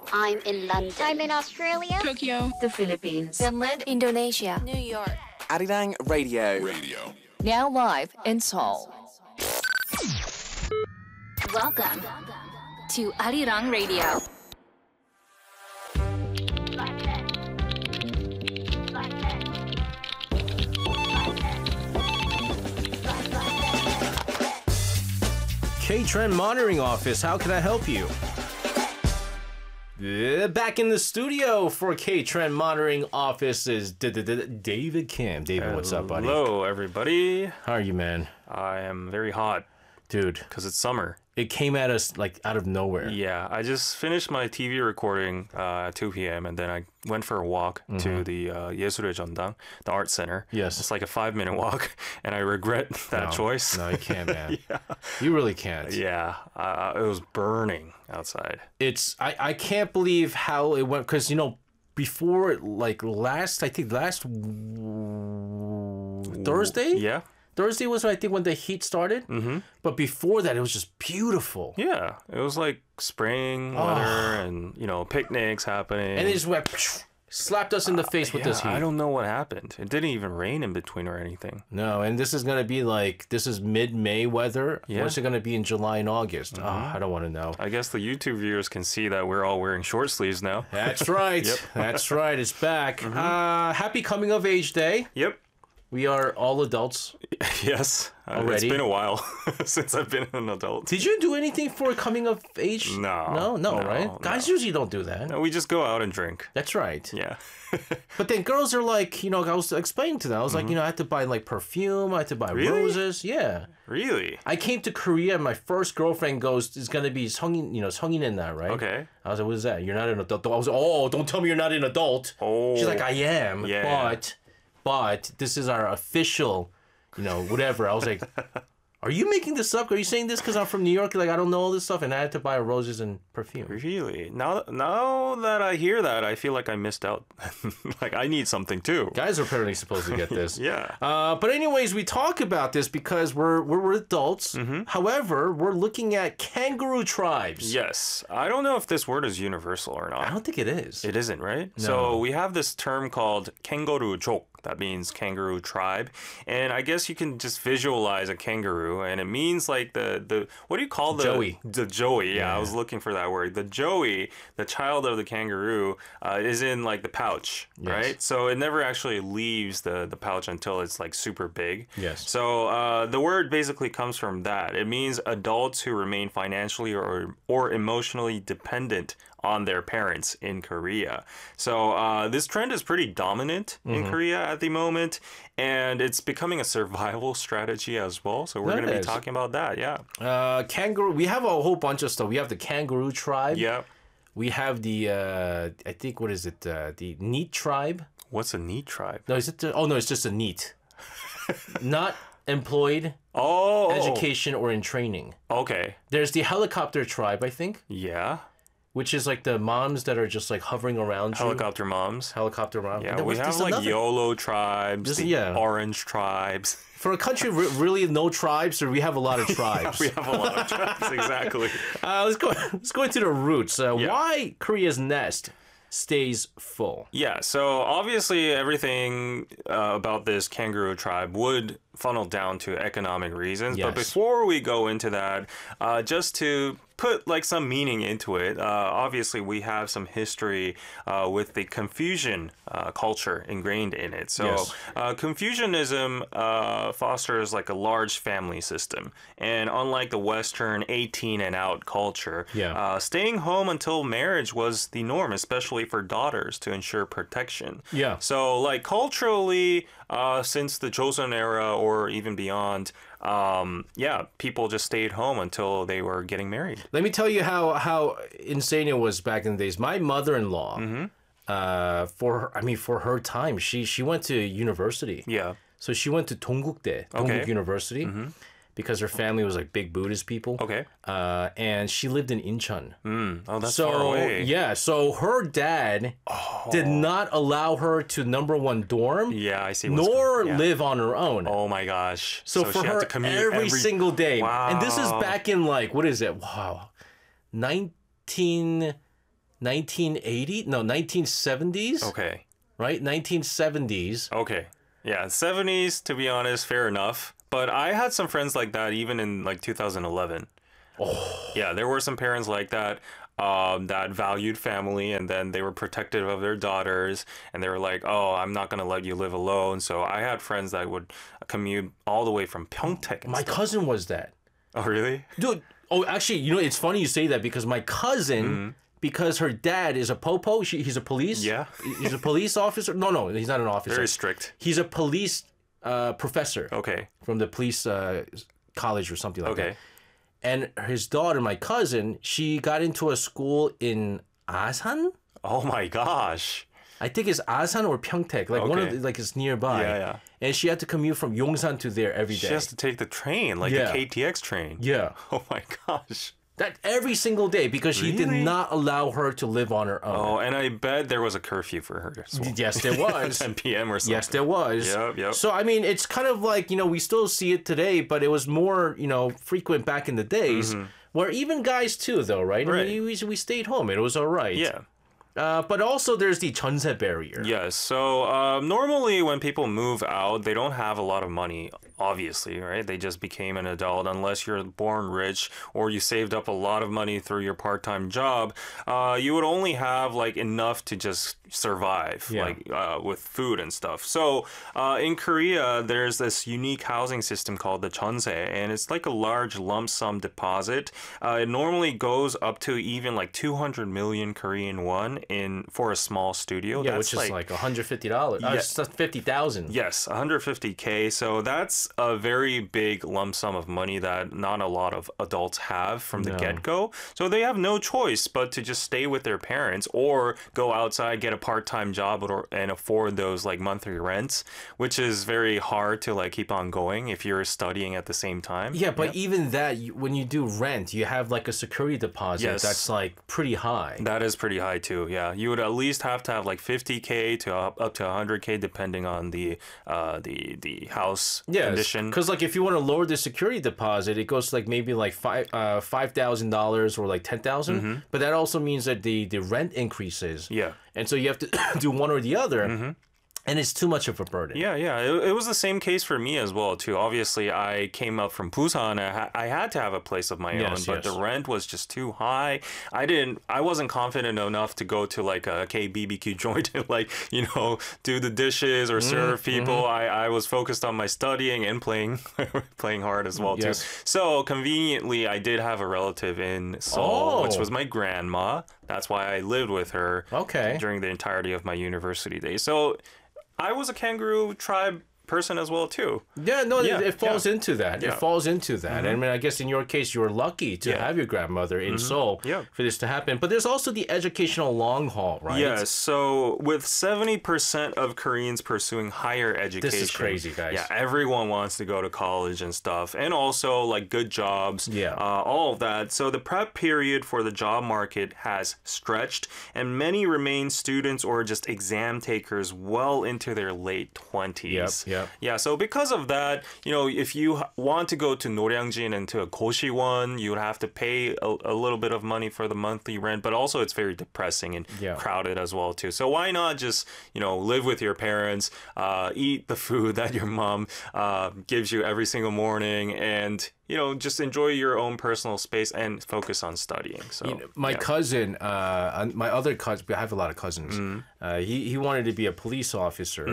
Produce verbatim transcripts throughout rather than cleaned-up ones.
I'm in London. I'm in Australia. Tokyo. The Philippines. Finland. Indonesia. New York. Arirang Radio. Radio. Now live in Seoul. Welcome to Arirang Radio. K-Trend Monitoring Office, how can I help you? Uh, back in the studio for K-Trend Monitoring Office is D- D- D- David Kim. David, what's up, buddy? Hello, everybody. How are you, man? I am very hot. Dude. Because it's summer. It came at us like out of nowhere. Yeah, I just finished my T V recording uh, at two p.m. and then I went for a walk mm-hmm. to the uh, 예술의 전당, the art center. Yes. It's like a five-minute walk, and I regret that no, choice. No, you can't, man. yeah. You really can't. Yeah, uh, it was burning outside. It's I, I can't believe how it went, because, you know, before, like, last, I think last Thursday? Yeah. Thursday was, I think, when the heat started. Mm-hmm. But before that, it was just beautiful. Yeah. It was like spring oh. weather and, you know, picnics happening. And it just went, slapped us in the face uh, with yeah, this heat. I don't know what happened. It didn't even rain in between or anything. No, and this is going to be like, this is mid-May weather. Yeah. What's it going to be in July and August? Mm-hmm. Oh, I don't want to know. I guess the YouTube viewers can see that we're all wearing short sleeves now. That's right. Yep. That's right. It's back. Mm-hmm. Uh, happy Coming of Age Day. Yep. We are all adults. Yes. Already? It's been a while since I've been an adult. Did you do anything for coming of age? No. No, no, no right? no. Guys usually don't do that. No, we just go out and drink. That's right. Yeah. But then girls are like, you know, I was explaining to them, I was mm-hmm. like, you know, I had to buy like perfume, I had to buy really? roses. Yeah. Really? I came to Korea and my first girlfriend goes, it's going to be 성인, you know, 성인 in that, right? Okay. I was like, what is that? You're not an adult. I was like, oh, don't tell me you're not an adult. Oh. She's like, I am. Yeah. But, but this is our official, you know, whatever. I was like, are you making this up? Are you saying this because I'm from New York? Like, I don't know all this stuff, and I had to buy roses and perfume. Really? Now, now that I hear that, I feel like I missed out. Like, I need something too. Guys are apparently supposed to get this. Yeah. Uh, but anyways, we talk about this because we're we're, we're adults. Mm-hmm. However, we're looking at kangaroo tribes. Yes. I don't know if this word is universal or not. I don't think it is. It isn't, right? No. So we have this term called kangaroo족. That means kangaroo tribe. And I guess you can just visualize a kangaroo, and it means like the, the what do you call the joey? The joey, yeah, yeah. I was looking for that word. The joey, the child of the kangaroo, uh, is in like the pouch, yes. right? So it never actually leaves the, the pouch until it's like super big. Yes. So uh, the word basically comes from that. It means adults who remain financially or or emotionally dependent on their parents in Korea. So uh, this trend is pretty dominant mm-hmm. in Korea at the moment, and it's becoming a survival strategy as well. So we're going to be talking about that, yeah. Uh, kangaroo, we have a whole bunch of stuff. We have the kangaroo tribe. Yeah. We have the, uh, I think, what is it? Uh, the NEET tribe. What's a NEET tribe? No, is it? The, oh, no, it's just a NEET. Not employed, oh, education, or in training. Okay. There's the helicopter tribe, I think. Yeah. Which is like the moms that are just like hovering around Helicopter you. moms. Helicopter moms. Yeah, we have like another... YOLO tribes, this, the yeah. orange tribes. For a country re- really no tribes, or we have a lot of tribes. Yeah, we have a lot of tribes, exactly. uh, let's go. Let's go into the roots. Uh, yeah. Why Korea's nest stays full? Yeah, so obviously everything uh, about this kangaroo tribe would funnel down to economic reasons. Yes. But before we go into that, uh, just to put like some meaning into it, uh, obviously we have some history uh, with the Confucian uh, culture ingrained in it. So yes. uh, Confucianism uh, fosters like a large family system. And unlike the Western eighteen and out culture, yeah. uh, staying home until marriage was the norm, especially for daughters to ensure protection. Yeah. So like culturally, uh, since the Joseon era or even beyond, um, yeah, people just stayed home until they were getting married. Let me tell you how, how insane it was back in the days. My mother-in-law, mm-hmm. uh, for her, I mean, for her time, she she went to university. Yeah. So she went to Donggukdae, Dongguk Okay. University. Mm-hmm. Because her family was like big Buddhist people. Okay. Uh, and she lived in Incheon. Mm. Oh, that's so, far away. Yeah. So her dad oh. did not allow her to number one dorm. Yeah, I see. What's nor yeah. live on her own. Oh my gosh. So, so for she had her, to commute every, every single day. Wow. And this is back in like, what is it? Wow. nineteen nineteen eighty, no, nineteen seventies, Okay. right? nineteen seventies. Okay. Yeah, seventies, to be honest, fair enough. But I had some friends like that even in like two thousand eleven. Oh. Yeah, there were some parents like that um, that valued family, and then they were protective of their daughters, and they were like, oh, I'm not going to let you live alone. So I had friends that would commute all the way from Pyeongtaek. And My stuff. cousin was that. Oh, really? Dude, oh, actually, you know, it's funny you say that because my cousin, Mm-hmm. because her dad is a popo, she, he's a police. Yeah. He's a police officer. No, no, he's not an officer. Very strict. He's a police uh, professor Okay. from the police uh, college or something like that. Okay. And his daughter, my cousin, she got into a school in Asan. Oh my gosh. I think it's Asan or Pyeongtaek, like one of Okay. the, like it's nearby. Yeah, yeah. And she had to commute from Yongsan to there every day. She has to take the train, like Yeah. the K T X train. Yeah, Oh my gosh. that every single day because she did Really? not allow her to live on her own. Oh, and I bet there was a curfew for her as well. Yes, there was. ten p.m. or something. Yes, there was. Yep, yep. So I mean, it's kind of like, you know, we still see it today, but it was more, you know, frequent back in the days, where even guys too, though, right? I Mm-hmm. Right. mean, we, we stayed home. It was all right. Yeah. Uh, but also there's the chunse barrier. Yes. So um, normally when people move out, they don't have a lot of money, obviously, right? They just became an adult unless you're born rich or you saved up a lot of money through your part-time job. Uh, you would only have like enough to just survive, Yeah. like uh, with food and stuff. So uh, in Korea, there's this unique housing system called the chonse, and it's like a large lump sum deposit. Uh, it normally goes up to even like two hundred million Korean won in for a small studio. Yeah, That's which is like one hundred fifty dollars. Yeah. Uh, fifty thousand. Yes, one hundred fifty K. So that's a very big lump sum of money that not a lot of adults have from the No. get-go. So they have no choice but to just stay with their parents or go outside, get a part-time job or, and afford those like monthly rents, which is very hard to like keep on going if you're studying at the same time. Yeah, but even that, you, when you do rent, you have like a security deposit Yes. that's like pretty high. That is pretty high too. Yeah, you would at least have to have like fifty K to up, up to one hundred K depending on the uh the the house condition. because like if you want to lower the security deposit, it goes to like maybe like five uh five thousand dollars or like ten thousand. But that also means that the the rent increases. Mm-hmm. Yeah. And so you have to do one or the other, and it's too much of a burden. Yeah, yeah. It, it was the same case for me as well, too. Obviously, I came up from Busan. I, ha- I had to have a place of my Yes, own, but yes. the rent was just too high. I didn't, I wasn't confident enough to go to like a K B B Q joint and like, you know, do the dishes or Mm-hmm, serve people. I, I was focused on my studying and playing, playing hard as well, too. Yes. So conveniently, I did have a relative in Seoul, which Oh. was my grandma. That's why I lived with her Okay. during the entirety of my university days. So I was a kangaroo tribe person as well too. Yeah, no, Yeah, it, it falls into that. Yeah. It falls into that. I mean, I guess in your case, you were lucky to Yeah. have your grandmother in Seoul Yeah. for this to happen. But there's also the educational long haul, right? Yes, so with seventy percent of Koreans pursuing higher education. crazy, guys. Yeah, everyone wants to go to college and stuff. And also like good jobs. Yeah. Uh, all of that. So the prep period for the job market has stretched and many remain students or just exam takers well into their late twenties. Yep, yep. Yeah, so because of that, you know, if you h- want to go to Noryangjin and to a Goshiwon, you would have to pay a, a little bit of money for the monthly rent, but also it's very depressing and Yeah. crowded as well too. So why not just, you know, live with your parents, uh, eat the food that your mom uh, gives you every single morning, and you know, just enjoy your own personal space and focus on studying. So You know, my yeah. cousin, uh, my other cousin, I have a lot of cousins. Mm-hmm. Uh, he he wanted to be a police officer,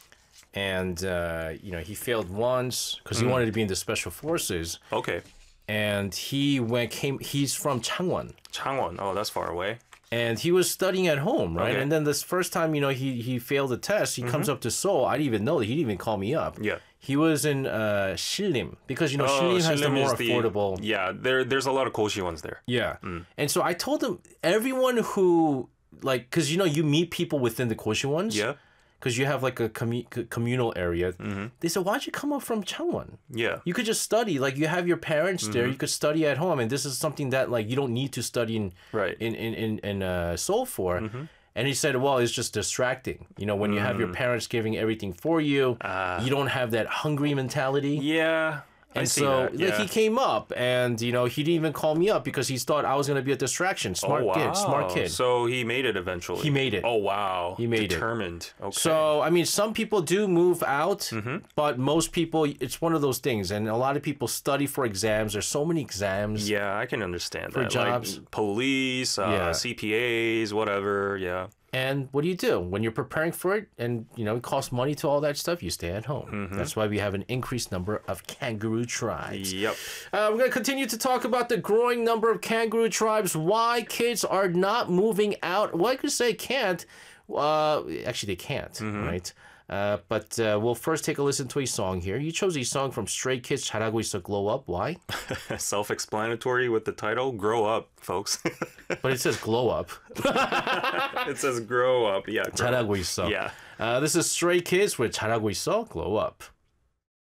and uh, you know he failed once because Mm-hmm. he wanted to be in the special forces. Okay, And he went came. He's from Changwon, Changwon. Oh, that's far away. and he was studying at home, right? Okay. And then this first time, you know, he he failed the test. He comes up to Seoul. I didn't even know that. He didn't even call me up. Mm-hmm. Yeah. He was in uh, Shillim because you know Oh, Shillim has the Shillim more is the- affordable. Yeah, there there's a lot of Goshiwons there. Yeah. Mm. And so I told him everyone who like because you know you meet people within the Koshi ones. Yeah. Because you have like a commu- c- communal area. They said, "Why'd you come up from Changwon? Yeah. You could just study. Like you have your parents there. You could study at home, and this is something that like you don't need to study in Right. in in in, in uh, Seoul for." And he said, "Well, it's just distracting. You know, when you have your parents giving everything for you, you don't have that hungry mentality." Yeah. And see so that, like, yeah. he came up, and you know he didn't even call me up because he thought I was gonna be a distraction. Smart oh, wow. kid, smart kid. So he made it eventually. He made it. Oh wow. He made it. Determined. Okay. So I mean, some people do move out, Mm-hmm. but most people, it's one of those things, and a lot of people study for exams. There's so many exams. yeah, I can understand For that. jobs. Like police, uh, Yeah. C P As, whatever. Yeah. And what do you do when you're preparing for it? And you know it costs money to all that stuff. You stay at home. Mm-hmm. That's why we have an increased number of kangaroo tribes. Yep. Uh, we're going to continue to talk about the growing number of kangaroo tribes, why kids are not moving out. Well, I could say can't. Uh, actually, they can't, Mm-hmm. right? Uh, but uh, we'll first take a listen to a song here. You chose a song from Stray Kids, 잘하고 있어, Glow Up. Why? Self-explanatory with the title. Grow up, folks. But it says Glow Up. It says grow up. Yeah. Grow up. 잘하고 있어. Yeah. Uh, this is Stray Kids with 잘하고 있어, Glow Up.